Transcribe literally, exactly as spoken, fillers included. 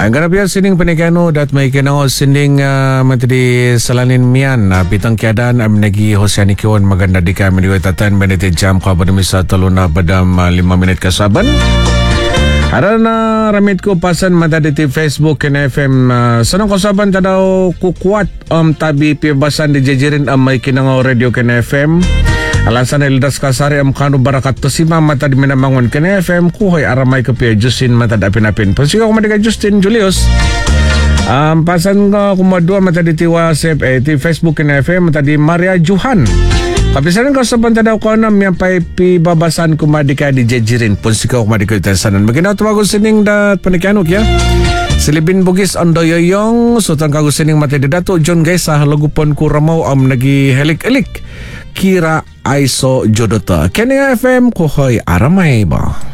Anggar biar sining penikano dat may kinao sining uh, matri salanin mian uh, bitang kiadan am nagi Hosiani kiwan maganda di kami di tatan menit jam ka badami sa taluna badam uh, lima minit kasaban. Ada na ramit ko pasan mata di Facebook K N F M uh, sanang kasaban tadaw kukuat um, tabi pibasan di jejerin am may kinangaw radio K N F M. Alasan Eldas Kasari am kanu barakat to si mama tadi minamangon K N F M kuhoy aramay kapi Justin mata dapin-apin. Pasika ko madiga Justin Julius. Um, pasan ko kumadua mata di tiwa sep eh ti Facebook K N F M mata di Maria Johan. Kapisanan ko sa banta daw ko na miyan pa ipibabasan kumadika di jejirin. Pasika ko madika itasanan. Maginaw tumago sining dat panikanok ya. Silibin Bugis Andoyoyong sutang kagusining mati dato John guys sa halagupon ko ramaw am nagi helik-elik kira aiso jodota K N F M kuhoy aramay ba.